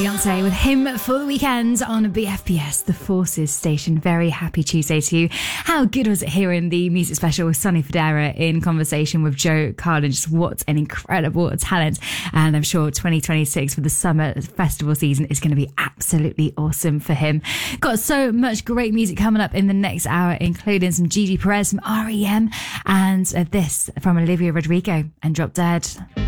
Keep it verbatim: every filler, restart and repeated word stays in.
Beyonce with Him for the Weekend on B F P S, the Forces station. Very happy Tuesday to you. How good was it hearing the music special with Sonny Fodera in conversation with Joe Carlin? Just what an incredible talent. And I'm sure twenty twenty-six for the summer festival season is going to be absolutely awesome for him. Got so much great music coming up in the next hour, including some Gigi Perez from R E M and uh, this from Olivia Rodrigo and Drop Dead.